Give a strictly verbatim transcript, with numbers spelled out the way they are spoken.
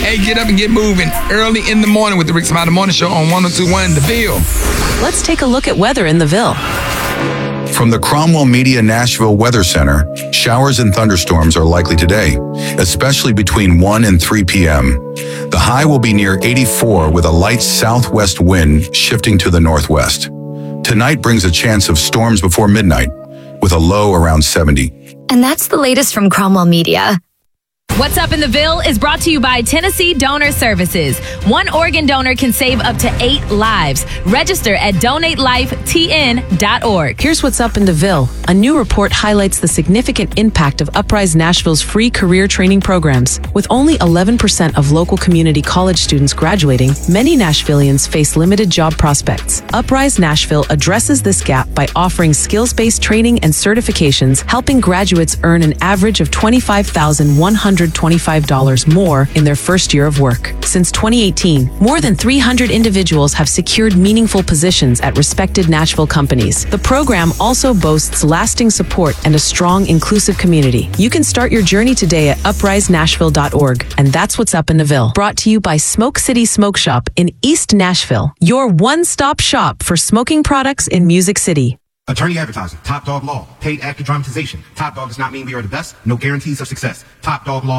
Hey, get up and get moving early in the morning with the Rick Smiley Morning Show on one oh two point one The Ville. Let's take a look at weather in the Ville. From the Cromwell Media Nashville Weather Center, showers and thunderstorms are likely today, especially between one and three p.m. The high will be near eighty-four with a light southwest wind shifting to the northwest. Tonight brings a chance of storms before midnight, with a low around seventy. And that's the latest from Cromwell Media. What's Up in the Ville is brought to you by Tennessee Donor Services. One organ donor can save up to eight lives. Register at donate life t n dot org. Here's what's up in the Ville. A new report highlights the significant impact of Uprise Nashville's free career training programs. With only eleven percent of local community college students graduating, many Nashvillians face limited job prospects. Uprise Nashville addresses this gap by offering skills-based training and certifications, helping graduates earn an average of twenty-five thousand one hundred twenty-five dollars more in their first year of work. Since twenty eighteen, more than three hundred individuals have secured meaningful positions at respected Nashville companies. The program also boasts lasting support and a strong, inclusive community. You can start your journey today at uprise nashville dot org. And that's what's up in the Ville. Brought to you by Smoke City Smoke Shop in East Nashville, your one-stop shop for smoking products in Music City. Attorney advertising, Top Dog Law, paid actor dramatization. Top Dog does not mean we are the best. No guarantees of success. Top Dog Law.